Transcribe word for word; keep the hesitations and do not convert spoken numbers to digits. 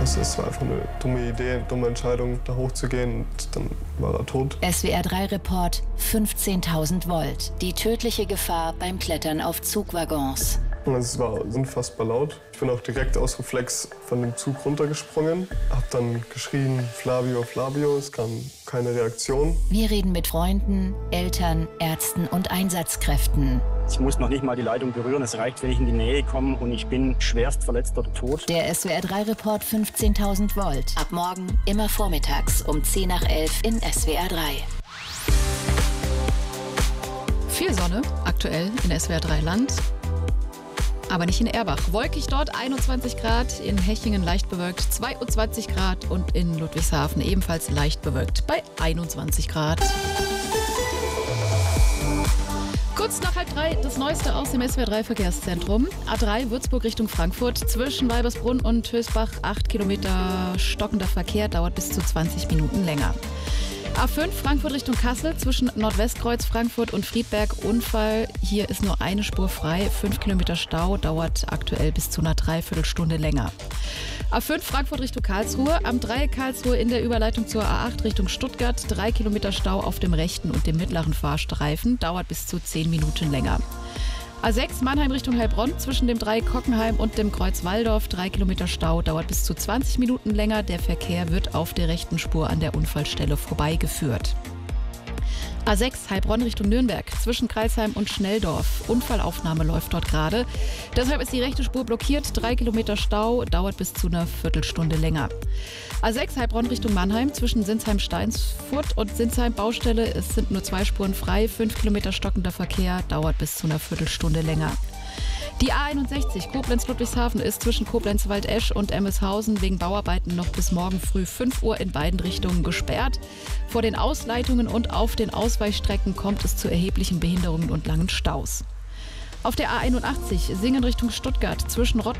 Das ist einfach eine dumme Idee, eine dumme Entscheidung, da hochzugehen und dann war er tot. S W R drei Report fünfzehntausend Volt. Die tödliche Gefahr beim Klettern auf Zugwaggons. Es war unfassbar laut. Ich bin auch direkt aus Reflex von dem Zug runtergesprungen, hab dann geschrien, Flavio, Flavio, es kam keine Reaktion. Wir reden mit Freunden, Eltern, Ärzten und Einsatzkräften. Ich muss noch nicht mal die Leitung berühren, es reicht, wenn ich in die Nähe komme und ich bin schwerst verletzt oder tot. Der S W R drei Report fünfzehntausend Volt. Ab morgen immer vormittags um zehn nach elf in S W R drei. Viel Sonne aktuell in S W R drei Land. Aber nicht in Erbach. Wolkig dort einundzwanzig Grad, in Hechingen leicht bewölkt zweiundzwanzig Grad und in Ludwigshafen ebenfalls leicht bewölkt bei einundzwanzig Grad. Kurz nach halb drei das Neueste aus dem S W R drei Verkehrszentrum. A drei Würzburg Richtung Frankfurt zwischen Weibersbrunn und Hösbach. acht Kilometer stockender Verkehr, dauert bis zu zwanzig Minuten länger. A fünf Frankfurt Richtung Kassel zwischen Nordwestkreuz Frankfurt und Friedberg Unfall. Hier ist nur eine Spur frei. fünf Kilometer Stau, dauert aktuell bis zu einer Dreiviertelstunde länger. A fünf Frankfurt Richtung Karlsruhe. Am Dreieck Karlsruhe in der Überleitung zur A acht Richtung Stuttgart. drei Kilometer Stau auf dem rechten und dem mittleren Fahrstreifen. Dauert bis zu zehn Minuten länger. A sechs Mannheim Richtung Heilbronn zwischen dem Dreieck Kockenheim und dem Kreuz Walldorf. drei Kilometer Stau, dauert bis zu zwanzig Minuten länger. Der Verkehr wird auf der rechten Spur an der Unfallstelle vorbeigeführt. A sechs Heilbronn Richtung Nürnberg zwischen Kreisheim und Schnelldorf. Unfallaufnahme läuft dort gerade. Deshalb ist die rechte Spur blockiert. drei Kilometer Stau, dauert bis zu einer Viertelstunde länger. A sechs Heilbronn Richtung Mannheim zwischen Sinsheim-Steinsfurt und Sinsheim-Baustelle. Es sind nur zwei Spuren frei. fünf Kilometer stockender Verkehr, dauert bis zu einer Viertelstunde länger. Die A einundsechzig Koblenz-Ludwigshafen ist zwischen Koblenz-Waldesch und Emmelshausen wegen Bauarbeiten noch bis morgen früh fünf Uhr in beiden Richtungen gesperrt. Vor den Ausleitungen und auf den Ausweichstrecken kommt es zu erheblichen Behinderungen und langen Staus. Auf der A einundachtzig Singen Richtung Stuttgart zwischen Rotterdam